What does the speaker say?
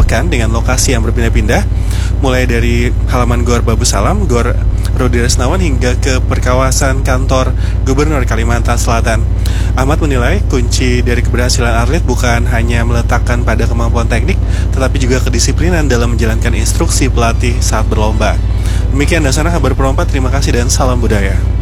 bahkan dengan lokasi yang berpindah-pindah, mulai dari halaman Gor Babu Salam, Gor Rudi Resnawan hingga ke perkawasan kantor Gubernur Kalimantan Selatan. Ahmad menilai kunci dari keberhasilan atlet bukan hanya meletakkan pada kemampuan teknik, tetapi juga kedisiplinan dalam menjalankan instruksi pelatih saat berlomba. Demikian Dasana kabar perompat, terima kasih dan salam budaya.